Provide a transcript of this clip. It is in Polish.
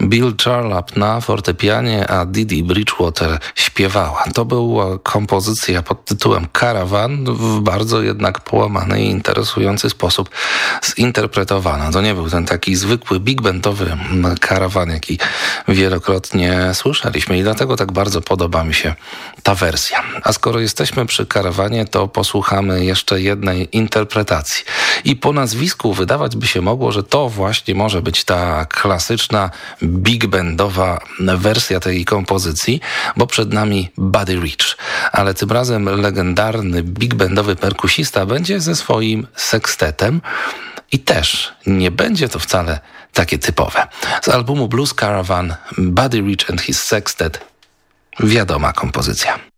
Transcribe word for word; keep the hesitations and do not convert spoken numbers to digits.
Bill Charlap na fortepianie, a Didi Bridgewater śpiewała. To była kompozycja pod tytułem Caravan, w bardzo jednak połamany i interesujący sposób zinterpretowana. To nie był ten taki zwykły big bandowy karawan, jaki wielokrotnie słyszeliśmy i dlatego tak bardzo podoba mi się ta wersja. A skoro jesteśmy przy karawanie, to posłuchamy jeszcze jednej interpretacji. I po nazwisku wydawać by się mogło, że to właśnie może być ta klasyczna big bandowa wersja tej kompozycji, bo przed nami Buddy Rich. Ale tym razem legendarny big bandowy perkusista będzie ze swoim sekstetem i też nie będzie to wcale takie typowe. Z albumu Blues Caravan Buddy Rich and His Sextet wiadoma kompozycja.